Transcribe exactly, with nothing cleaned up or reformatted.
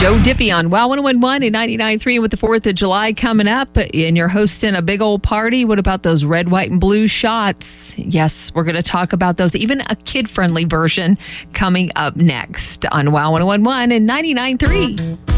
Joe Diffie on Wow one oh one and ninety-nine point three. With the fourth of July coming up and you're hosting a big old party, what about those red, white, and blue shots? Yes, we're going to talk about those. Even a kid-friendly version coming up next on Wow one oh one and ninety-nine point three.